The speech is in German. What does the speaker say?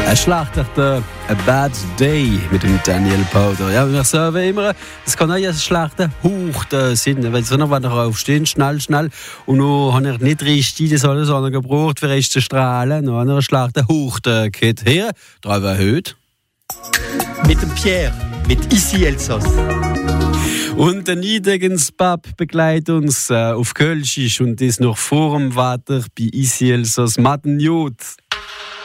Ein schlechter A Bad Day mit dem Daniel Powder. Ja, wir sagen immer, es kann auch ein schlechter Hauch sein, weil so noch, wenn er aufsteht, schnell. Und noch hat er nicht richtig das alles gebraucht für zu strahlen. Noch einen schlechten Hauch geht her. Da war heute. Mit dem Pierre, mit Ici Elsass. Und der Niedegensbab begleitet uns auf Kölschisch und das noch vor dem Wetter bei Ici Elsass Matten Jod.